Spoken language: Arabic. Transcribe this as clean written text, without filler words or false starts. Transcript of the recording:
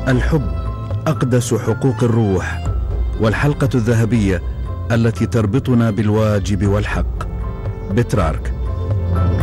الحب أقدس حقوق الروح، والحلقة الذهبية التي تربطنا بالواجب والحق. بترارك.